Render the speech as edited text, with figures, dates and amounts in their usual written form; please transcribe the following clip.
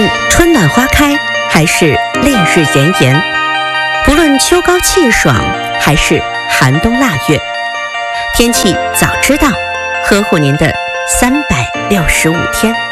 春暖花开，还是烈日炎炎，不论秋高气爽，还是寒冬腊月，天气早知道，呵护您的365天。